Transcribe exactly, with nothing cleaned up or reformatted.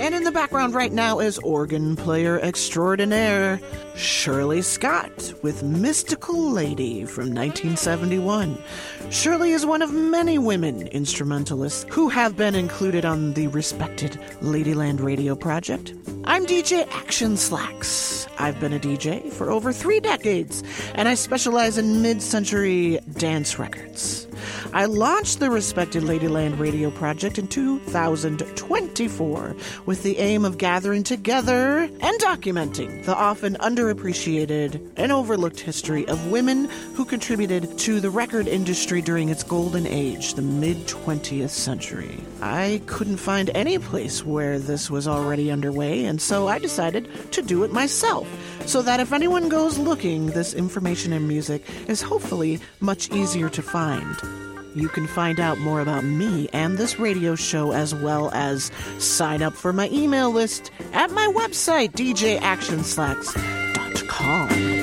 And in the background right now is organ player extraordinaire Shirley Scott with Mystical Lady from nineteen seventy-one. Shirley is one of many women instrumentalists who have been included on the respected Ladyland Radio project. I'm D J Action Slacks. I've been a D J for over three decades, and I specialize in mid-century dance records. I launched the respected Ladyland Radio project in two thousand twenty-four with the aim of gathering together and documenting the often underappreciated and overlooked history of women who contributed to the record industry during its golden age, the mid-twentieth century. I couldn't find any place where this was already underway, and so I decided to do it myself, so that if anyone goes looking, this information and music is hopefully much easier to find. You can find out more about me and this radio show, as well as sign up for my email list at my website, d j action slacks dot com.